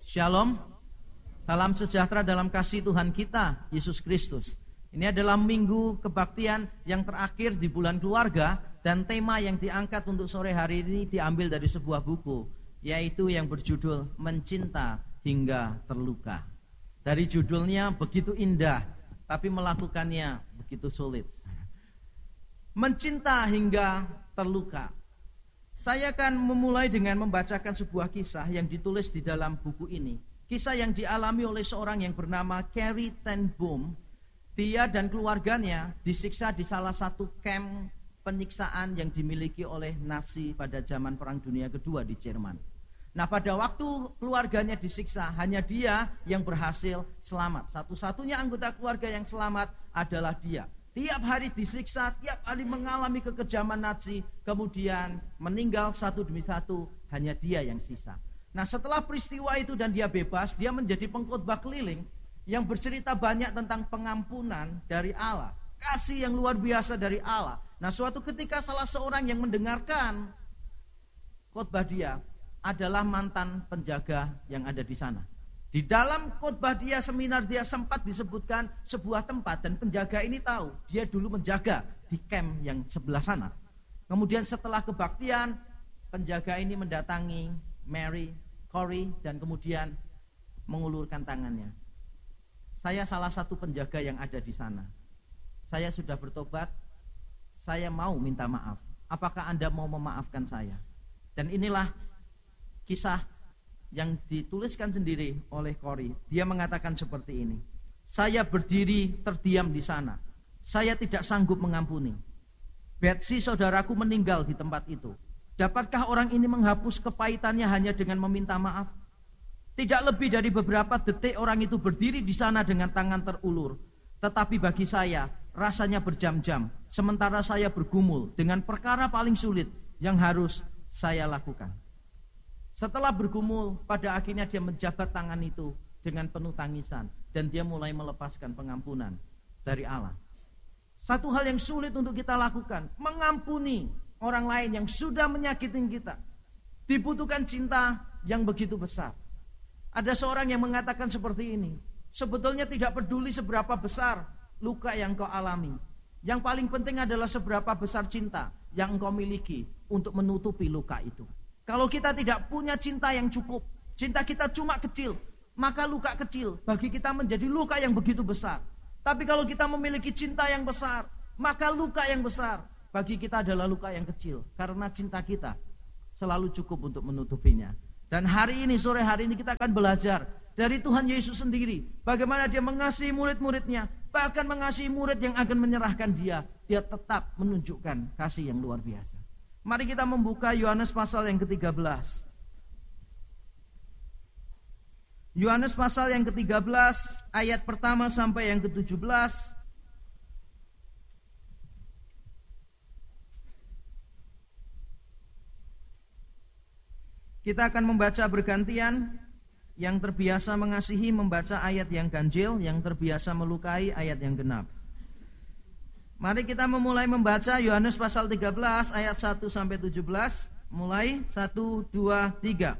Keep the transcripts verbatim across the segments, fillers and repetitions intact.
Shalom, salam sejahtera dalam kasih Tuhan kita, Yesus Kristus. Ini adalah minggu kebaktian yang terakhir di bulan keluarga, dan tema yang diangkat untuk sore hari ini diambil dari sebuah buku, yaitu yang berjudul Mencinta Hingga Terluka. Dari judulnya begitu indah, tapi melakukannya begitu sulit. Mencinta hingga terluka. Saya akan memulai dengan membacakan sebuah kisah yang ditulis di dalam buku ini. Kisah yang dialami oleh seorang yang bernama Corrie ten Boom. Dia dan keluarganya disiksa di salah satu kamp penyiksaan yang dimiliki oleh Nazi pada zaman Perang Dunia Kedua di Jerman. Nah, pada waktu keluarganya disiksa, hanya dia yang berhasil selamat. Satu-satunya anggota keluarga yang selamat adalah dia. Tiap hari disiksa, tiap hari mengalami kekejaman Nazi, kemudian meninggal satu demi satu, hanya dia yang sisa. Nah, setelah peristiwa itu dan dia bebas, dia menjadi pengkhotbah keliling yang bercerita banyak tentang pengampunan dari Allah, kasih yang luar biasa dari Allah. Nah, suatu ketika salah seorang yang mendengarkan khotbah dia adalah mantan penjaga yang ada di sana. Di dalam khotbah dia, seminar dia, sempat disebutkan sebuah tempat, dan penjaga ini tahu dia dulu menjaga di camp yang sebelah sana. Kemudian setelah kebaktian, penjaga ini mendatangi Mary, Corrie, dan kemudian mengulurkan tangannya. Saya salah satu penjaga yang ada di sana. Saya sudah bertobat. Saya mau minta maaf. Apakah Anda mau memaafkan saya? Dan inilah kisah yang dituliskan sendiri oleh Corrie. Dia mengatakan seperti ini. Saya berdiri terdiam di sana. Saya tidak sanggup mengampuni. Betsy saudaraku meninggal di tempat itu. Dapatkah orang ini menghapus kepahitannya hanya dengan meminta maaf? Tidak lebih dari beberapa detik orang itu berdiri di sana dengan tangan terulur. Tetapi bagi saya, rasanya berjam-jam. Sementara saya bergumul dengan perkara paling sulit yang harus saya lakukan. Setelah bergumul, pada akhirnya dia menjabat tangan itu dengan penuh tangisan, dan dia mulai melepaskan pengampunan dari Allah. Satu hal yang sulit untuk kita lakukan, mengampuni orang lain yang sudah menyakiti kita. Dibutuhkan cinta yang begitu besar. Ada seorang yang mengatakan seperti ini, sebetulnya tidak peduli seberapa besar luka yang kau alami. Yang paling penting adalah seberapa besar cinta yang engkau miliki untuk menutupi luka itu. Kalau kita tidak punya cinta yang cukup, cinta kita cuma kecil, maka luka kecil bagi kita menjadi luka yang begitu besar. Tapi kalau kita memiliki cinta yang besar, maka luka yang besar bagi kita adalah luka yang kecil, karena cinta kita selalu cukup untuk menutupinya. Dan hari ini, sore hari ini, kita akan belajar dari Tuhan Yesus sendiri, bagaimana dia mengasihi murid-muridnya, bahkan mengasihi murid yang akan menyerahkan dia. Dia tetap menunjukkan kasih yang luar biasa. Mari kita membuka Yohanes pasal yang ketiga belas. Yohanes pasal yang ketiga belas, ayat pertama sampai yang ketujuh belas. Kita akan membaca bergantian. Yang terbiasa mengasihi membaca ayat yang ganjil, yang terbiasa melukai ayat yang genap. Mari kita memulai membaca Yohanes pasal tiga belas ayat satu sampai tujuh belas. Mulai satu, dua, tiga.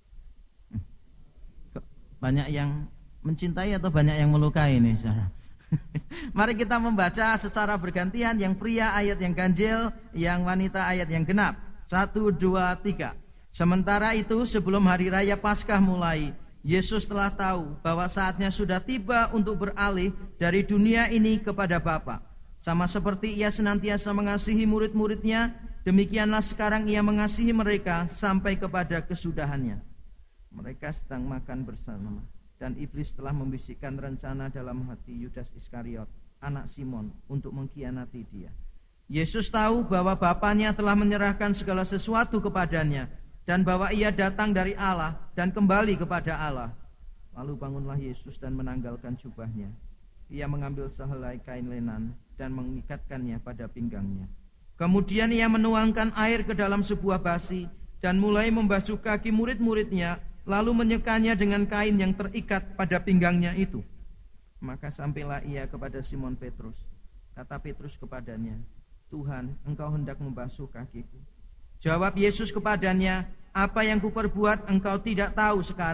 Banyak yang mencintai atau banyak yang melukai nih, saudara? Mari kita membaca secara bergantian, yang pria ayat yang ganjil, yang wanita ayat yang genap. Satu, dua, tiga. Sementara itu, sebelum hari raya Paskah mulai, Yesus telah tahu bahwa saatnya sudah tiba untuk beralih dari dunia ini kepada Bapa. Sama seperti ia senantiasa mengasihi murid-muridnya, demikianlah sekarang ia mengasihi mereka sampai kepada kesudahannya. Mereka sedang makan bersama, dan iblis telah membisikkan rencana dalam hati Yudas Iskariot, anak Simon, untuk mengkhianati dia. Yesus tahu bahwa Bapanya telah menyerahkan segala sesuatu kepadanya, dan bahwa ia datang dari Allah dan kembali kepada Allah. Lalu bangunlah Yesus dan menanggalkan jubahnya. Ia mengambil sehelai kain lenan dan mengikatkannya pada pinggangnya. Kemudian ia menuangkan air ke dalam sebuah basi dan mulai membasuh kaki murid-muridnya, lalu menyekanya dengan kain yang terikat pada pinggangnya itu. Maka sampailah ia kepada Simon Petrus. Kata Petrus kepadanya, Tuhan, engkau hendak membasuh kakiku. Jawab Yesus kepadanya, apa yang kuperbuat engkau tidak tahu sekarang,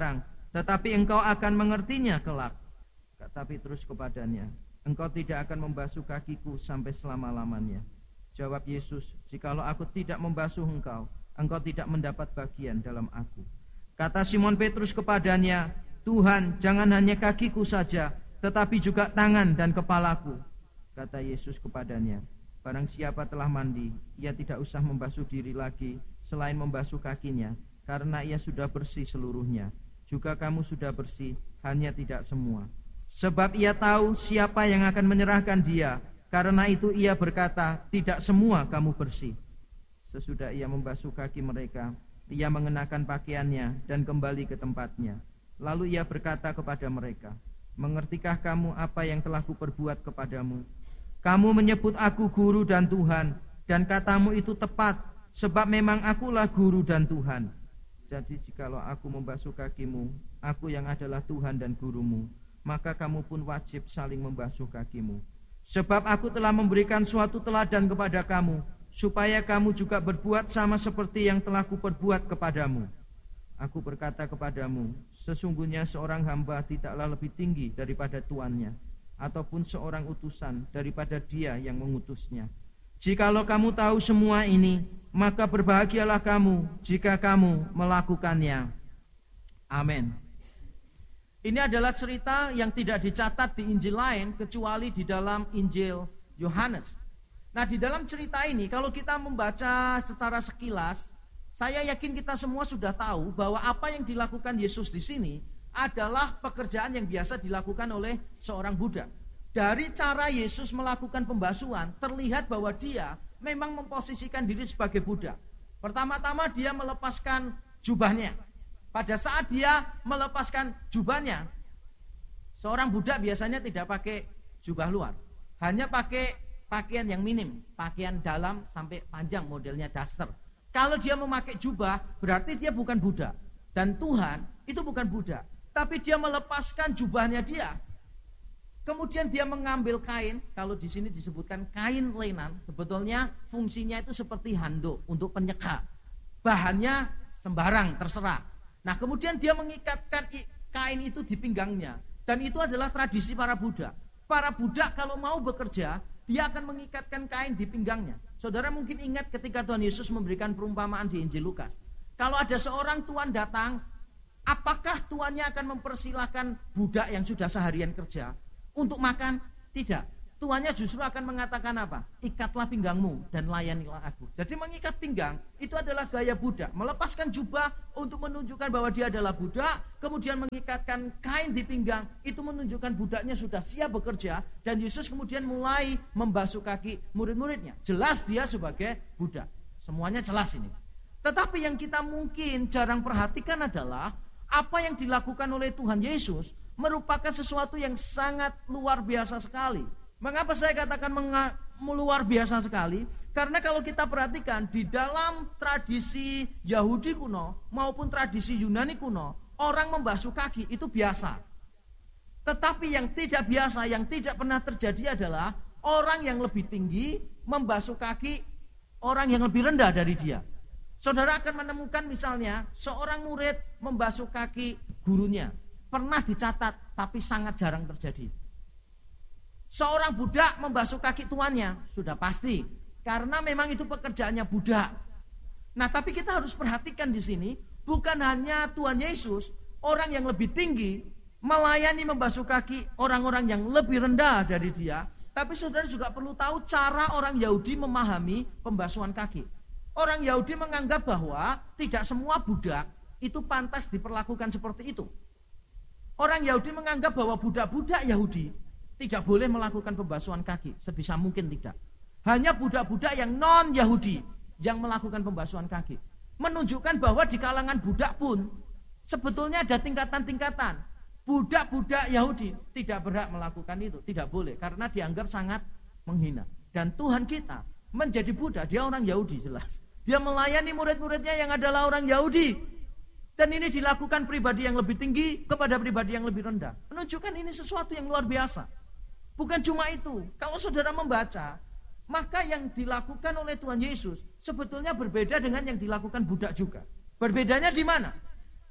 tetapi engkau akan mengertinya kelak. Tapi terus kepadanya, engkau tidak akan membasuh kakiku sampai selama-lamanya. Jawab Yesus, jikalau aku tidak membasuh engkau, engkau tidak mendapat bagian dalam aku. Kata Simon Petrus kepadanya, Tuhan, jangan hanya kakiku saja, tetapi juga tangan dan kepalaku. Kata Yesus kepadanya, barang siapa telah mandi, ia tidak usah membasuh diri lagi selain membasuh kakinya, karena ia sudah bersih seluruhnya. Juga kamu sudah bersih, hanya tidak semua. Sebab ia tahu siapa yang akan menyerahkan dia, karena itu ia berkata, tidak semua kamu bersih. Sesudah ia membasuh kaki mereka, ia mengenakan pakaiannya dan kembali ke tempatnya. Lalu ia berkata kepada mereka, mengertikah kamu apa yang telah kuperbuat kepadamu? Kamu menyebut aku guru dan Tuhan, dan katamu itu tepat, sebab memang akulah guru dan Tuhan. Jadi jikalau aku membasuh kakimu, aku yang adalah Tuhan dan gurumu, maka kamu pun wajib saling membasuh kakimu. Sebab aku telah memberikan suatu teladan kepada kamu, supaya kamu juga berbuat sama seperti yang telah kuperbuat kepadamu. Aku berkata kepadamu, sesungguhnya seorang hamba tidaklah lebih tinggi daripada tuannya, ataupun seorang utusan daripada dia yang mengutusnya. Jikalau kamu tahu semua ini, maka berbahagialah kamu jika kamu melakukannya. Amin. Ini adalah cerita yang tidak dicatat di Injil lain kecuali di dalam Injil Yohanes. Nah, di dalam cerita ini kalau kita membaca secara sekilas, saya yakin kita semua sudah tahu bahwa apa yang dilakukan Yesus di sini adalah pekerjaan yang biasa dilakukan oleh seorang budak. Dari cara Yesus melakukan pembasuhan, terlihat bahwa dia memang memposisikan diri sebagai budak. Pertama-tama dia melepaskan jubahnya. Pada saat dia melepaskan jubahnya, seorang budak biasanya tidak pakai jubah luar, hanya pakai pakaian yang minim, pakaian dalam sampai panjang modelnya daster. Kalau dia memakai jubah, berarti dia bukan budak. Dan Tuhan itu bukan budak, tapi dia melepaskan jubahnya dia. Kemudian dia mengambil kain, kalau di sini disebutkan kain lenan, sebetulnya fungsinya itu seperti handuk untuk penyeka. Bahannya sembarang, terserah. Nah, kemudian dia mengikatkan kain itu di pinggangnya. Dan itu adalah tradisi para budak. Para budak kalau mau bekerja, dia akan mengikatkan kain di pinggangnya. Saudara mungkin ingat ketika Tuhan Yesus memberikan perumpamaan di Injil Lukas. Kalau ada seorang tuan datang, apakah tuannya akan mempersilahkan budak yang sudah seharian kerja untuk makan? Tidak. Tuannya justru akan mengatakan apa? Ikatlah pinggangmu dan layanilah aku. Jadi mengikat pinggang itu adalah gaya budak. Melepaskan jubah untuk menunjukkan bahwa dia adalah budak. Kemudian mengikatkan kain di pinggang itu menunjukkan budaknya sudah siap bekerja. Dan Yesus kemudian mulai membasuh kaki murid-muridnya. Jelas dia sebagai budak. Semuanya jelas ini. Tetapi yang kita mungkin jarang perhatikan adalah apa yang dilakukan oleh Tuhan Yesus merupakan sesuatu yang sangat luar biasa sekali. Mengapa saya katakan menga- luar biasa sekali? Karena kalau kita perhatikan di dalam tradisi Yahudi kuno maupun tradisi Yunani kuno, orang membasuh kaki itu biasa. Tetapi yang tidak biasa, yang tidak pernah terjadi adalah orang yang lebih tinggi membasuh kaki orang yang lebih rendah dari dia. Saudara akan menemukan misalnya seorang murid membasuh kaki gurunya. Pernah dicatat, tapi sangat jarang terjadi. Seorang budak membasuh kaki tuannya, sudah pasti, karena memang itu pekerjaannya budak. Nah, tapi kita harus perhatikan di sini, bukan hanya Tuhan Yesus, orang yang lebih tinggi melayani membasuh kaki orang-orang yang lebih rendah dari dia, tapi saudara juga perlu tahu cara orang Yahudi memahami pembasuhan kaki. Orang Yahudi menganggap bahwa tidak semua budak itu pantas diperlakukan seperti itu. Orang Yahudi menganggap bahwa budak-budak Yahudi tidak boleh melakukan pembasuhan kaki, sebisa mungkin tidak. Hanya budak-budak yang non-Yahudi yang melakukan pembasuhan kaki. Menunjukkan bahwa di kalangan budak pun sebetulnya ada tingkatan-tingkatan. Budak-budak Yahudi tidak berhak melakukan itu, tidak boleh, karena dianggap sangat menghina. Dan Tuhan kita menjadi budak, dia orang Yahudi jelas. Dia melayani murid-muridnya yang adalah orang Yahudi. Dan ini dilakukan pribadi yang lebih tinggi kepada pribadi yang lebih rendah. Menunjukkan ini sesuatu yang luar biasa. Bukan cuma itu. Kalau saudara membaca, maka yang dilakukan oleh Tuhan Yesus sebetulnya berbeda dengan yang dilakukan budak juga. Berbedanya di mana? Kalau budak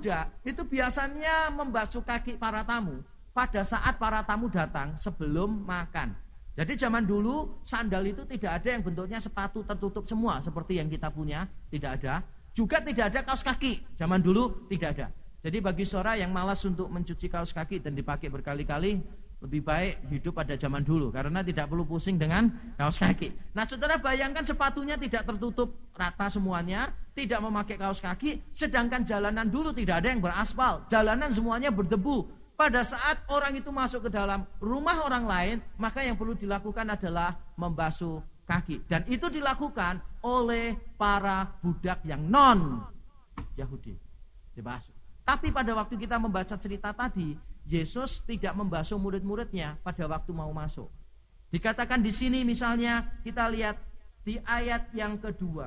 Buddha itu biasanya membasuh kaki para tamu pada saat para tamu datang sebelum makan. Jadi zaman dulu sandal itu tidak ada yang bentuknya sepatu tertutup semua seperti yang kita punya, tidak ada. Juga tidak ada kaos kaki, zaman dulu tidak ada. Jadi bagi saudara yang malas untuk mencuci kaos kaki dan dipakai berkali-kali, lebih baik hidup pada zaman dulu karena tidak perlu pusing dengan kaos kaki. Nah, saudara bayangkan sepatunya tidak tertutup rata semuanya, tidak memakai kaos kaki, sedangkan jalanan dulu tidak ada yang beraspal, jalanan semuanya berdebu. Pada saat orang itu masuk ke dalam rumah orang lain, maka yang perlu dilakukan adalah membasuh kaki. Dan itu dilakukan oleh para budak yang non Yahudi, dibasuh. Tapi pada waktu kita membaca cerita tadi, Yesus tidak membasuh murid-muridnya pada waktu mau masuk. Dikatakan di sini misalnya kita lihat di ayat yang kedua.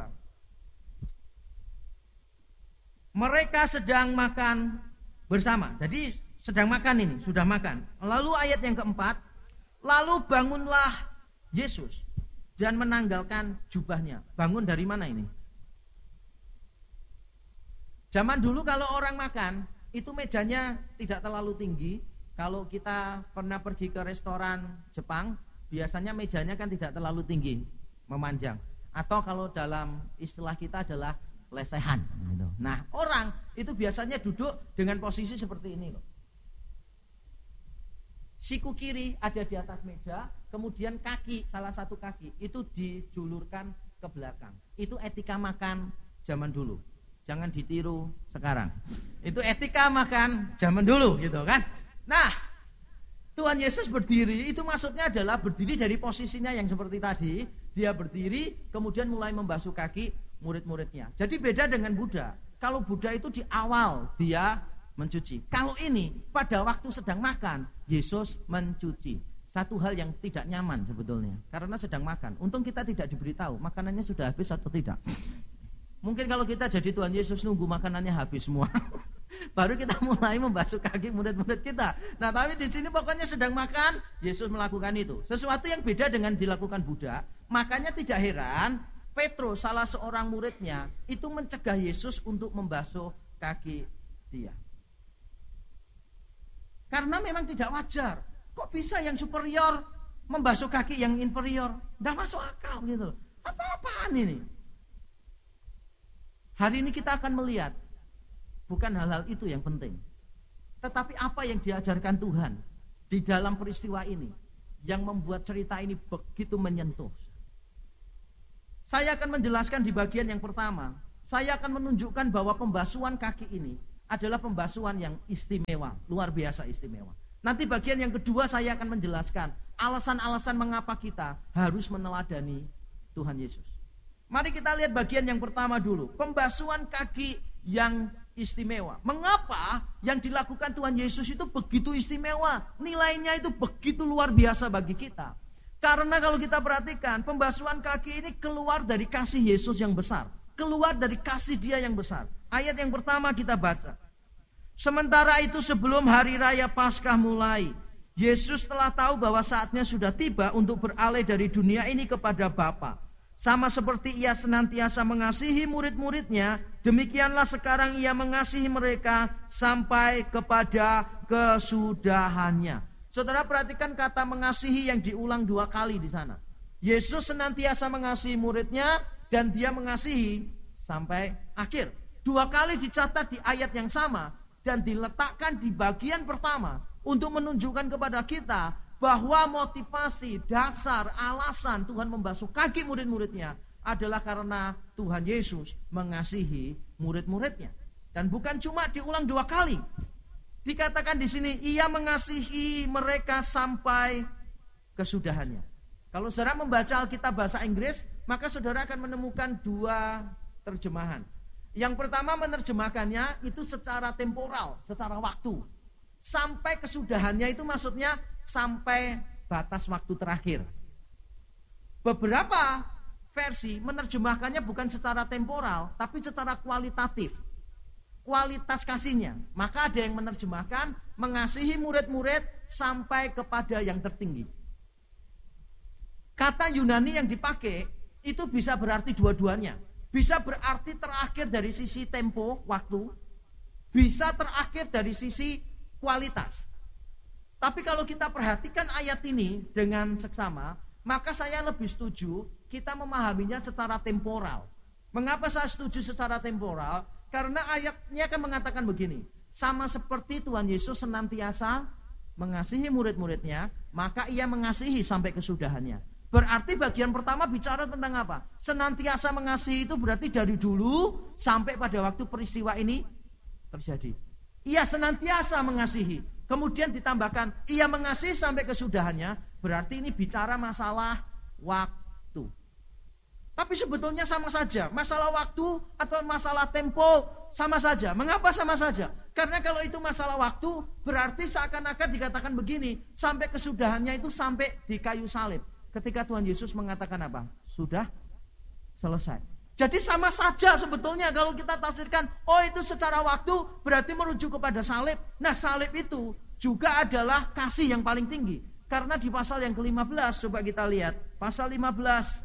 Mereka sedang makan bersama. Jadi sedang makan ini, sudah makan. Lalu ayat yang keempat, lalu bangunlah Yesus dan menanggalkan jubahnya. Bangun dari mana ini? Zaman dulu kalau orang makan itu mejanya tidak terlalu tinggi. Kalau kita pernah pergi ke restoran Jepang, biasanya mejanya kan tidak terlalu tinggi, memanjang. Atau kalau dalam istilah kita adalah lesehan. Nah, orang itu biasanya duduk dengan posisi seperti ini loh. Siku kiri ada di atas meja, kemudian kaki, salah satu kaki itu dijulurkan ke belakang. Itu etika makan zaman dulu. Jangan ditiru sekarang. Itu etika makan zaman dulu gitu kan. Nah, Tuhan Yesus berdiri itu maksudnya adalah berdiri dari posisinya yang seperti tadi. Dia berdiri kemudian mulai membasuh kaki murid-muridnya. Jadi beda dengan Buddha. Kalau Buddha itu di awal dia mencuci. Kalau ini pada waktu sedang makan Yesus mencuci. Satu hal yang tidak nyaman sebetulnya karena sedang makan. Untung kita tidak diberitahu makanannya sudah habis atau tidak. Mungkin kalau kita jadi Tuhan Yesus nunggu makanannya habis semua, baru kita mulai membasuh kaki murid-murid kita. Nah, tapi di sini pokoknya sedang makan, Yesus melakukan itu. Sesuatu yang beda dengan dilakukan Buddha. Makanya tidak heran Petrus, salah seorang muridnya, itu mencegah Yesus untuk membasuh kaki dia. Karena memang tidak wajar. Kok bisa yang superior membasuh kaki yang inferior? Nggak masuk akal gitu. Apa-apaan ini? Hari ini kita akan melihat bukan hal-hal itu yang penting, tetapi apa yang diajarkan Tuhan di dalam peristiwa ini yang membuat cerita ini begitu menyentuh. Saya akan menjelaskan di bagian yang pertama. Saya akan menunjukkan bahwa pembasuhan kaki ini adalah pembasuhan yang istimewa, luar biasa istimewa. Nanti bagian yang kedua saya akan menjelaskan alasan-alasan mengapa kita harus meneladani Tuhan Yesus. Mari kita lihat bagian yang pertama dulu. Pembasuhan kaki yang istimewa. Mengapa yang dilakukan Tuhan Yesus itu begitu istimewa? Nilainya itu begitu luar biasa bagi kita. Karena kalau kita perhatikan, pembasuhan kaki ini keluar dari kasih Yesus yang besar. Keluar dari kasih Dia yang besar. Ayat yang pertama kita baca. Sementara itu sebelum hari raya Paskah mulai, Yesus telah tahu bahwa saatnya sudah tiba untuk beralih dari dunia ini kepada Bapa. Sama seperti ia senantiasa mengasihi murid-muridnya, demikianlah sekarang ia mengasihi mereka sampai kepada kesudahannya. Saudara perhatikan kata mengasihi yang diulang dua kali di sana. Yesus senantiasa mengasihi muridnya dan dia mengasihi sampai akhir. Dua kali dicatat di ayat yang sama dan diletakkan di bagian pertama untuk menunjukkan kepada kita bahwa motivasi, dasar, alasan Tuhan membasuh kaki murid-muridnya adalah karena Tuhan Yesus mengasihi murid-muridnya. Dan bukan cuma diulang dua kali. Dikatakan di sini, ia mengasihi mereka sampai kesudahannya. Kalau saudara membaca Alkitab bahasa Inggris, maka saudara akan menemukan dua terjemahan. Yang pertama menerjemahkannya itu secara temporal, secara waktu. Sampai kesudahannya itu maksudnya sampai batas waktu terakhir. Beberapa versi menerjemahkannya bukan secara temporal, tapi secara kualitatif. Kualitas kasihnya. Maka ada yang menerjemahkan mengasihi murid-murid sampai kepada yang tertinggi. Kata Yunani yang dipakai itu bisa berarti dua-duanya. Bisa berarti terakhir dari sisi tempo, waktu. bisa terakhir dari sisi kualitas. Tapi kalau kita perhatikan ayat ini dengan seksama, maka saya lebih setuju kita memahaminya secara temporal. Mengapa saya setuju secara temporal? Karena ayatnya akan mengatakan begini, sama seperti Tuhan Yesus senantiasa mengasihi murid-muridnya, maka ia mengasihi sampai kesudahannya. Berarti bagian pertama bicara tentang apa? Senantiasa mengasihi itu berarti dari dulu sampai pada waktu peristiwa ini terjadi. Ia senantiasa mengasihi. Kemudian ditambahkan, ia mengasihi sampai kesudahannya, berarti ini bicara masalah waktu. Tapi sebetulnya sama saja, masalah waktu atau masalah tempo sama saja. Mengapa sama saja? Karena kalau itu masalah waktu, berarti seakan-akan dikatakan begini, sampai kesudahannya itu sampai di kayu salib. Ketika Tuhan Yesus mengatakan apa? Sudah selesai. Jadi sama saja sebetulnya kalau kita tafsirkan, oh itu secara waktu berarti merujuk kepada salib. Nah salib itu juga adalah kasih yang paling tinggi. Karena di pasal yang ke lima belas, coba kita lihat. Pasal lima belas,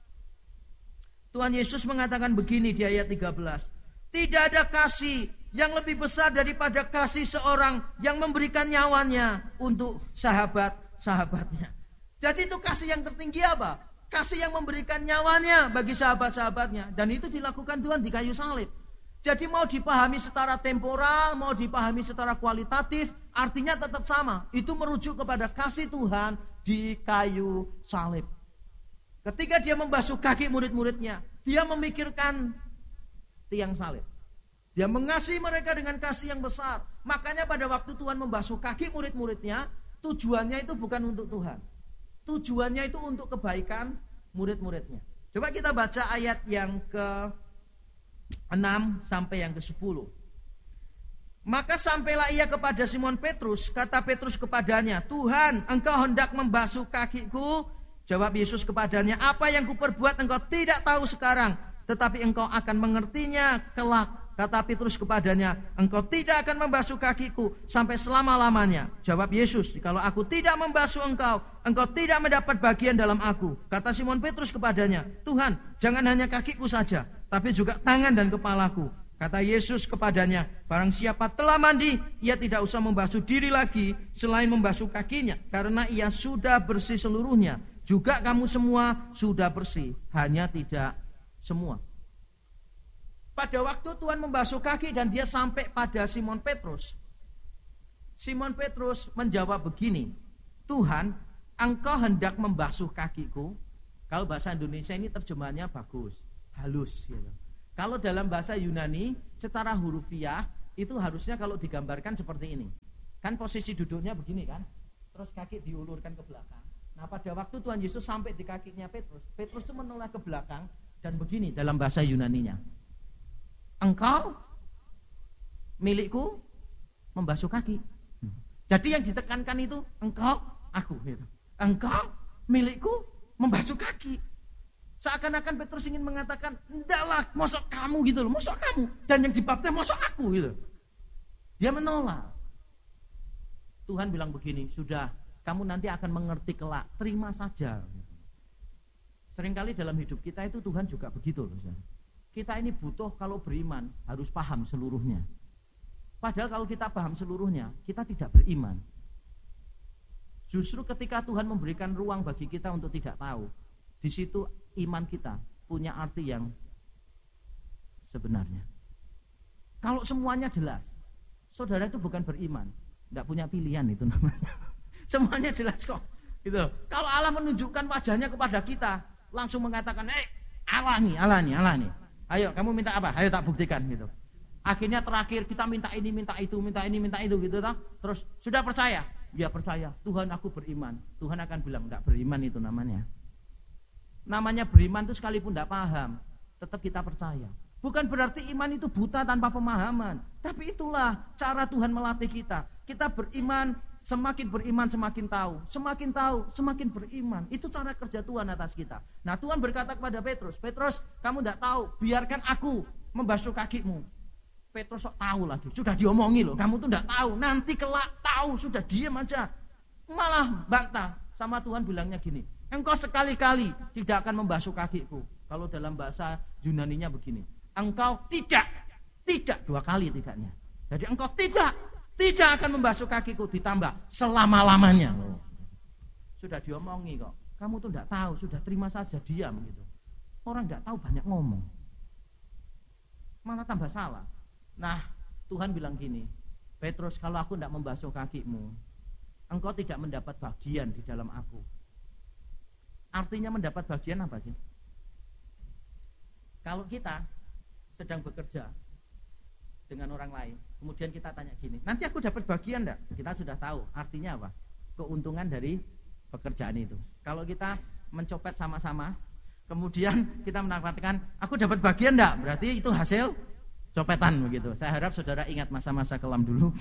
Tuhan Yesus mengatakan begini di ayat tiga belas. Tidak ada kasih yang lebih besar daripada kasih seorang yang memberikan nyawanya untuk sahabat-sahabatnya. Jadi itu kasih yang tertinggi apa? Kasih yang memberikan nyawanya bagi sahabat-sahabatnya. Dan itu dilakukan Tuhan di kayu salib. Jadi mau dipahami secara temporal, mau dipahami secara kualitatif, artinya tetap sama. Itu merujuk kepada kasih Tuhan di kayu salib. Ketika dia membasuh kaki murid-muridnya, dia memikirkan tiang salib. Dia mengasihi mereka dengan kasih yang besar. Makanya pada waktu Tuhan membasuh kaki murid-muridnya, tujuannya itu bukan untuk Tuhan. Tujuannya itu untuk kebaikan murid-muridnya. Coba kita baca ayat yang ke enam sampai yang ke sepuluh. Maka sampailah ia kepada Simon Petrus, kata Petrus kepadanya, Tuhan, engkau hendak membasuh kakiku? Jawab Yesus kepadanya, apa yang kuperbuat engkau tidak tahu sekarang, tetapi engkau akan mengertinya kelak. Kata Petrus kepadanya, engkau tidak akan membasuh kakiku sampai selama-lamanya. Jawab Yesus, kalau aku tidak membasuh engkau, engkau tidak mendapat bagian dalam aku. Kata Simon Petrus kepadanya, Tuhan, jangan hanya kakiku saja, tapi juga tangan dan kepalaku. Kata Yesus kepadanya, barang siapa telah mandi, ia tidak usah membasuh diri lagi selain membasuh kakinya, karena ia sudah bersih seluruhnya. Juga kamu semua sudah bersih, hanya tidak semua. Pada waktu Tuhan membasuh kaki dan dia sampai pada Simon Petrus, Simon Petrus menjawab begini, Tuhan, engkau hendak membasuh kakiku? Kalau bahasa Indonesia ini terjemahannya bagus, halus gitu. Kalau dalam bahasa Yunani secara hurufiah itu harusnya kalau digambarkan seperti ini. Kan posisi duduknya begini kan, terus kaki diulurkan ke belakang. Nah pada waktu Tuhan Yesus sampai di kakinya Petrus, Petrus itu menoleh ke belakang dan begini dalam bahasa Yunaninya. Engkau milikku membasuh kaki. Jadi yang ditekankan itu engkau, aku gitu. Engkau milikku membasuh kaki. Seakan-akan Petrus ingin mengatakan, endaklah, mosok kamu gitu loh, mosok kamu. Dan yang dibaptis mosok aku gitu. Dia menolak. Tuhan bilang begini, sudah, kamu nanti akan mengerti kelak, terima saja. Seringkali dalam hidup kita itu Tuhan juga begitu loh. Kita ini butuh kalau beriman harus paham seluruhnya. Padahal kalau kita paham seluruhnya, kita tidak beriman. Justru ketika Tuhan memberikan ruang bagi kita untuk tidak tahu, di situ iman kita punya arti yang sebenarnya. Kalau semuanya jelas, saudara itu bukan beriman, tidak punya pilihan itu namanya. Semuanya jelas kok. Gitu. Kalau Allah menunjukkan wajahnya kepada kita, langsung mengatakan, eh Allah nih, Allah nih, Allah nih. Ayo kamu minta apa? Ayo tak buktikan gitu. Akhirnya terakhir kita minta ini, minta itu, minta ini, minta itu gitu toh. Terus sudah percaya? Ya percaya. Tuhan aku beriman. Tuhan akan bilang enggak beriman itu namanya. Namanya beriman itu sekalipun enggak paham, tetap kita percaya. Bukan berarti iman itu buta tanpa pemahaman. Tapi itulah cara Tuhan melatih kita. Kita beriman, semakin beriman semakin tahu. Semakin tahu, semakin beriman. Itu cara kerja Tuhan atas kita. Nah Tuhan berkata kepada Petrus, Petrus kamu tidak tahu, biarkan aku membasuh kakimu. Petrus sok tahu lagi, sudah diomongi loh, kamu tuh tidak tahu, nanti kelak tahu, sudah diam aja. Malah bantah, sama Tuhan bilangnya gini, engkau sekali-kali tidak akan membasuh kakiku. Kalau dalam bahasa Yunaninya begini, engkau tidak, tidak dua kali tidaknya. Jadi engkau tidak, tidak akan membasuh kakiku, ditambah selama-lamanya. Sudah diomongi kok. Kamu tuh enggak tahu, sudah terima saja, diam gitu. Orang enggak tahu banyak ngomong. Malah tambah salah. Nah, Tuhan bilang gini, Petrus, kalau aku enggak membasuh kakimu, engkau tidak mendapat bagian di dalam aku. Artinya mendapat bagian apa sih? Kalau kita sedang bekerja dengan orang lain, kemudian kita tanya gini, nanti aku dapat bagian enggak? Kita sudah tahu, artinya apa? Keuntungan dari pekerjaan itu. Kalau kita mencopet sama-sama, kemudian kita mendapatkan, aku dapat bagian enggak? Berarti itu hasil copetan begitu. Saya harap saudara ingat masa-masa kelam dulu.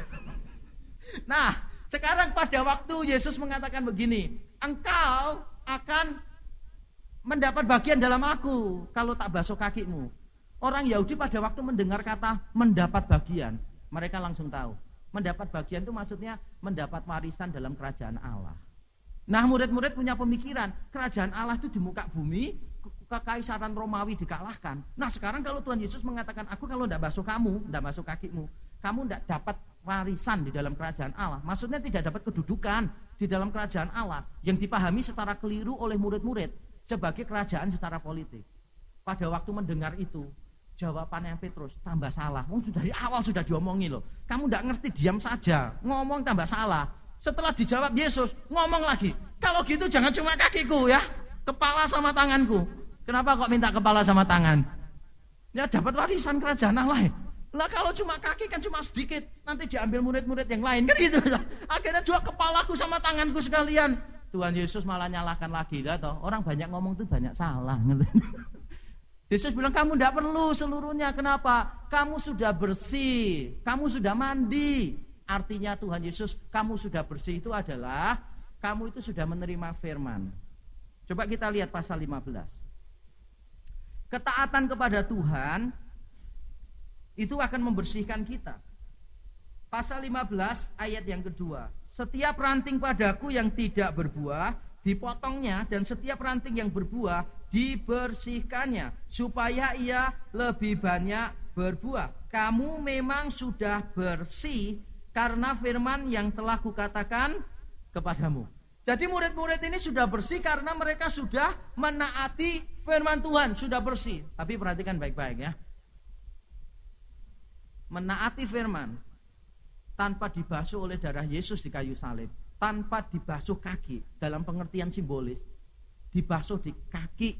Nah, sekarang pada waktu Yesus mengatakan begini, engkau akan mendapat bagian dalam aku kalau tak basuh kakimu. Orang Yahudi pada waktu mendengar kata mendapat bagian, mereka langsung tahu. Mendapat bagian itu maksudnya mendapat warisan dalam kerajaan Allah. Nah, murid-murid punya pemikiran, kerajaan Allah itu di muka bumi, kekaisaran Romawi dikalahkan. Nah, sekarang kalau Tuhan Yesus mengatakan, aku kalau tidak basuh kamu, tidak basuh kakimu, kamu tidak dapat warisan di dalam kerajaan Allah. Maksudnya tidak dapat kedudukan di dalam kerajaan Allah yang dipahami secara keliru oleh murid-murid sebagai kerajaan secara politik. Pada waktu mendengar itu, jawabannya Petrus tambah salah. Oh, sudah dari awal sudah diomongin loh. Kamu tidak ngerti, diam saja. Ngomong tambah salah. Setelah dijawab Yesus, ngomong lagi. Kalau gitu jangan cuma kakiku ya, kepala sama tanganku. Kenapa kok minta kepala sama tangan? Ya dapat warisan kerajaan Allah. Lah kalau cuma kaki kan cuma sedikit, nanti diambil murid-murid yang lain kan gitu. Akhirnya juga kepalaku sama tanganku sekalian. Tuhan Yesus malah nyalahkan lagi lah toh. Orang banyak ngomong tuh banyak salah. Yesus bilang kamu tidak perlu seluruhnya. Kenapa? Kamu sudah bersih, kamu sudah mandi. Artinya Tuhan Yesus, kamu sudah bersih itu adalah kamu itu sudah menerima firman. Coba kita lihat pasal lima belas. Ketaatan kepada Tuhan itu akan membersihkan kita. Pasal lima belas ayat yang kedua. Setiap ranting padaku yang tidak berbuah dipotongnya, dan setiap ranting yang berbuah dibersihkannya, supaya ia lebih banyak berbuah. Kamu memang sudah bersih karena firman yang telah kukatakan kepadamu. Jadi murid-murid ini sudah bersih karena mereka sudah menaati firman Tuhan, sudah bersih. Tapi perhatikan baik-baik ya. Menaati firman tanpa dibasuh oleh darah Yesus di kayu salib, tanpa dibasuh kaki dalam pengertian simbolis, dibasuh di kaki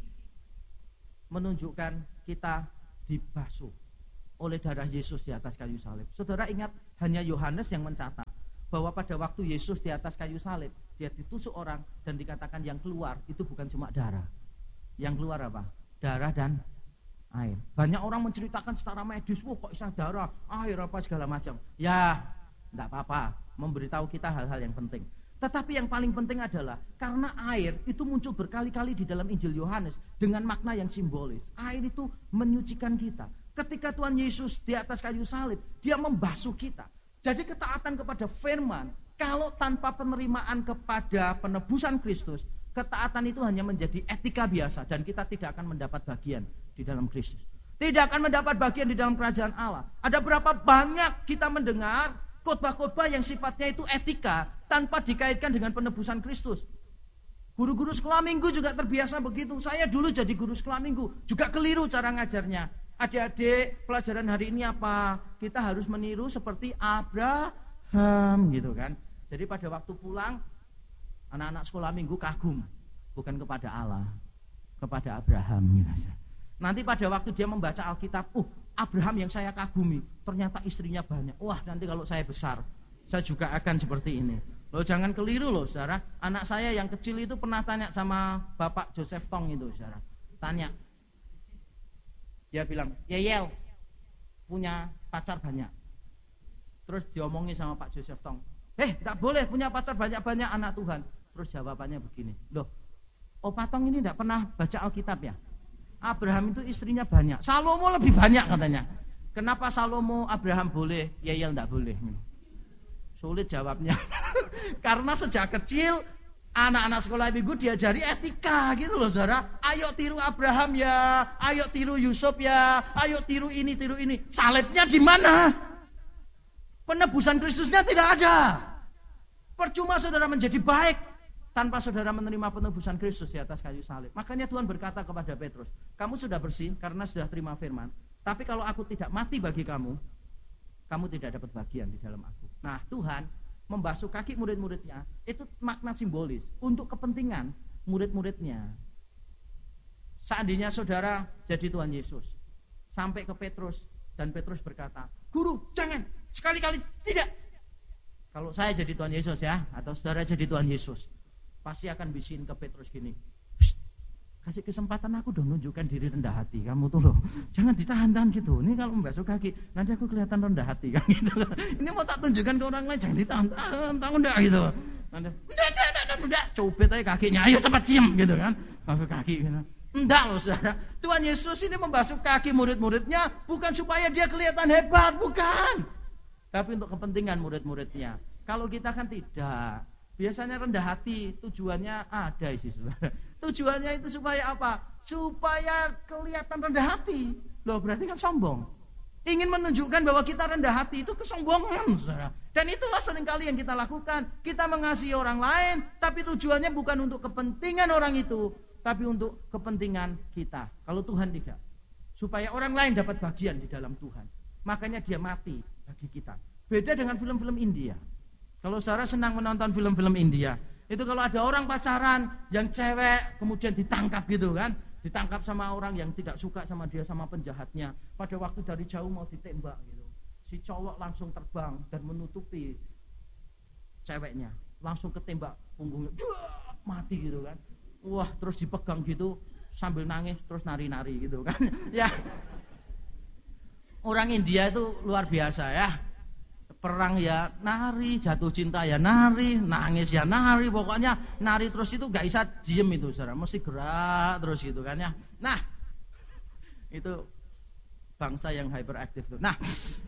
menunjukkan kita dibasuh oleh darah Yesus di atas kayu salib. Saudara ingat, hanya Yohanes yang mencatat bahwa pada waktu Yesus di atas kayu salib, dia ditusuk orang dan dikatakan yang keluar itu bukan cuma darah. Yang keluar apa? Darah dan air. Banyak orang menceritakan secara medis, wah kok bisa darah, air apa segala macam. Ya, enggak apa-apa, memberitahu kita hal-hal yang penting. Tetapi yang paling penting adalah karena air itu muncul berkali-kali di dalam Injil Yohanes dengan makna yang simbolis. Air itu menyucikan kita. Ketika Tuhan Yesus di atas kayu salib, dia membasuh kita. Jadi ketaatan kepada firman, kalau tanpa penerimaan kepada penebusan Kristus, ketaatan itu hanya menjadi etika biasa dan kita tidak akan mendapat bagian di dalam Kristus. Tidak akan mendapat bagian di dalam kerajaan Allah. Ada berapa banyak kita mendengar khotbah-khotbah yang sifatnya itu etika tanpa dikaitkan dengan penebusan Kristus. Guru-guru sekolah minggu juga terbiasa begitu. Saya dulu jadi guru sekolah minggu, juga keliru cara ngajarnya. Adik-adik, pelajaran hari ini apa? Kita harus meniru seperti Abraham gitu kan. Jadi pada waktu pulang, anak-anak sekolah minggu kagum, bukan kepada Allah, kepada Abraham gitu. Nanti pada waktu dia membaca Alkitab, uh Abraham yang saya kagumi, ternyata istrinya banyak. Wah, nanti kalau saya besar, saya juga akan seperti ini. Loh, jangan keliru loh, saudara. Anak saya yang kecil itu pernah tanya sama Bapak Joseph Tong itu, saudara. Tanya. Dia bilang, Yeyel punya pacar banyak. Terus diomongin sama Pak Joseph Tong, eh, tidak boleh punya pacar banyak-banyak anak Tuhan. Terus jawabannya begini, loh, Opa Tong ini tidak pernah baca Alkitab ya? Abraham itu istrinya banyak, Salomo lebih banyak katanya. Kenapa Salomo Abraham boleh, Yeyel tidak boleh? Sulit jawabnya. Karena sejak kecil anak-anak sekolah minggu diajari etika gitu loh saudara. Ayo tiru Abraham ya, ayo tiru Yusuf ya, ayo tiru ini, tiru ini. Salibnya di mana? Penebusan Kristusnya tidak ada. Percuma saudara menjadi baik tanpa saudara menerima penebusan Kristus di atas kayu salib. Makanya Tuhan berkata kepada Petrus, kamu sudah bersih karena sudah terima firman. Tapi kalau aku tidak mati bagi kamu, kamu tidak dapat bagian di dalam aku. Nah, Tuhan membasuh kaki murid-muridnya, itu makna simbolis untuk kepentingan murid-muridnya. Seandainya saudara jadi Tuhan Yesus, sampai ke Petrus, dan Petrus berkata, guru jangan, sekali-kali tidak. Kalau saya jadi Tuhan Yesus ya, atau saudara jadi Tuhan Yesus, pasti akan bisikin ke Petrus gini, kasih kesempatan aku dong nunjukkan diri rendah hati kamu tuh loh, jangan ditahan-tahan gitu. Ini kalau membasuh kaki nanti aku kelihatan rendah hati kan gitu. Ini mau tak tunjukkan ke orang lain, jangan ditahan-tahan, tahu enggak gitu. Nanti enggak enggak enggak enggak copet aja kakinya, ayo cepat diam gitu kan, basuh kaki gitu. Enggak loh saudara, Tuhan Yesus ini membasuh kaki murid-muridnya bukan supaya dia kelihatan hebat, bukan, tapi untuk kepentingan murid-muridnya. Kalau kita kan tidak. Biasanya rendah hati tujuannya ada sih saudara. Tujuannya itu supaya apa? Supaya kelihatan rendah hati. Loh berarti kan sombong. Ingin menunjukkan bahwa kita rendah hati itu kesombongan saudara. Dan itulah seringkali yang kita lakukan. Kita mengasihi orang lain, tapi tujuannya bukan untuk kepentingan orang itu, tapi untuk kepentingan kita. Kalau Tuhan tidak. Supaya orang lain dapat bagian di dalam Tuhan. Makanya dia mati bagi kita. Beda dengan film-film India. Kalau saudara senang menonton film-film India, itu kalau ada orang pacaran yang cewek kemudian ditangkap gitu kan, ditangkap sama orang yang tidak suka sama dia, sama penjahatnya. Pada waktu dari jauh mau ditembak gitu, si cowok langsung terbang dan menutupi ceweknya, langsung ketembak punggungnya, mati gitu kan. Wah terus dipegang gitu sambil nangis terus nari-nari gitu kan. Ya orang India itu luar biasa ya. Perang ya nari, jatuh cinta ya nari, nangis ya nari, pokoknya nari terus itu gak bisa diem itu saudara, mesti gerak terus gitu kan ya. Nah itu bangsa yang hyperaktif tuh. Nah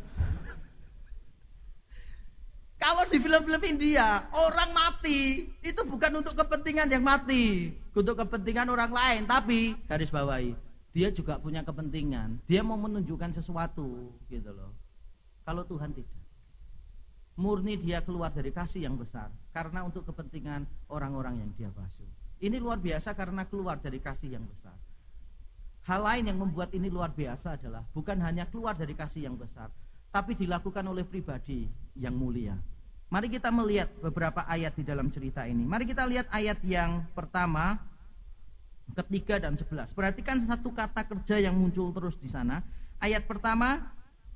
kalau di film-film India orang mati itu bukan untuk kepentingan yang mati, untuk kepentingan orang lain, tapi garis bawahi dia juga punya kepentingan, dia mau menunjukkan sesuatu gitu loh. Kalau Tuhan tidak, murni dia keluar dari kasih yang besar karena untuk kepentingan orang-orang yang dia basuh. Ini luar biasa karena keluar dari kasih yang besar. Hal lain yang membuat ini luar biasa adalah bukan hanya keluar dari kasih yang besar, tapi dilakukan oleh pribadi yang mulia. Mari kita melihat beberapa ayat di dalam cerita ini. Mari kita lihat ayat yang pertama, ketiga dan sebelas. Perhatikan satu kata kerja yang muncul terus di sana. Ayat pertama,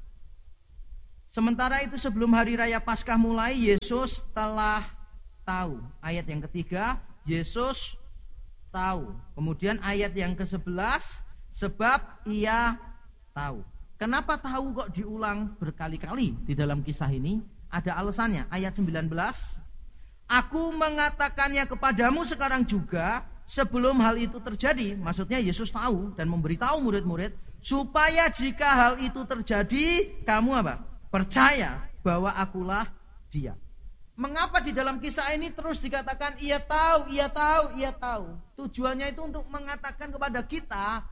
sementara itu sebelum hari raya Paskah mulai, Yesus telah tahu. Ayat yang ketiga, Yesus tahu. Kemudian ayat yang kesebelas, sebab ia tahu. Kenapa tahu kok diulang berkali-kali di dalam kisah ini? Ada alasannya. Ayat sembilan belas, aku mengatakannya kepadamu sekarang juga sebelum hal itu terjadi. Maksudnya Yesus tahu dan memberitahu murid-murid supaya jika hal itu terjadi, kamu apa? Percaya bahwa akulah dia. Mengapa di dalam kisah ini terus dikatakan ia tahu, ia tahu, ia tahu? Tujuannya itu untuk mengatakan kepada kita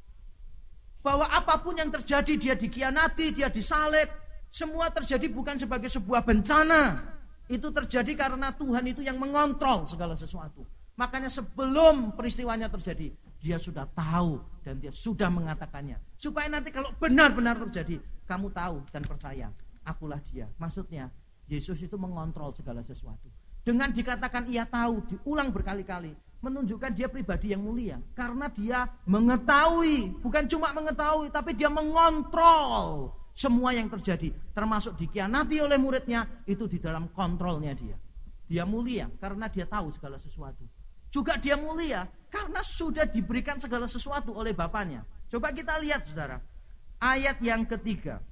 bahwa apapun yang terjadi, dia dikhianati, dia disalib, semua terjadi bukan sebagai sebuah bencana. Itu terjadi karena Tuhan itu yang mengontrol segala sesuatu. Makanya sebelum peristiwanya terjadi, dia sudah tahu dan dia sudah mengatakannya. Supaya nanti kalau benar-benar terjadi, kamu tahu dan percaya, akulah dia. Maksudnya, Yesus itu mengontrol segala sesuatu. Dengan dikatakan ia tahu, diulang berkali-kali, menunjukkan dia pribadi yang mulia. Karena dia mengetahui, bukan cuma mengetahui, tapi dia mengontrol semua yang terjadi. Termasuk dikhianati oleh muridnya, itu di dalam kontrolnya dia. Dia mulia karena dia tahu segala sesuatu. Juga dia mulia karena sudah diberikan segala sesuatu oleh Bapaknya. Coba kita lihat saudara, ayat yang ketiga.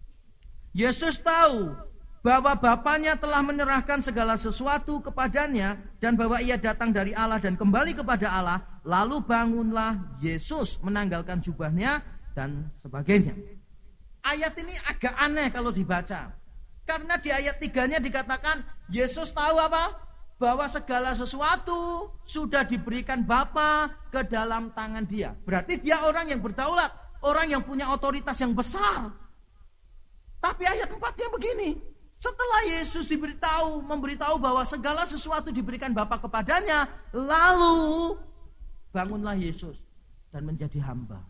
Yesus tahu bahwa Bapaknya telah menyerahkan segala sesuatu kepadanya dan bahwa ia datang dari Allah dan kembali kepada Allah. Lalu bangunlah Yesus menanggalkan jubahnya dan sebagainya. Ayat ini agak aneh kalau dibaca. Karena di ayat tiganya dikatakan Yesus tahu apa? Bahwa segala sesuatu sudah diberikan Bapa ke dalam tangan dia. Berarti dia orang yang berdaulat, orang yang punya otoritas yang besar. Tapi ayat empatnya begini, Setelah Yesus diberitahu, memberitahu bahwa segala sesuatu diberikan Bapa kepadanya, lalu bangunlah Yesus dan menjadi hamba.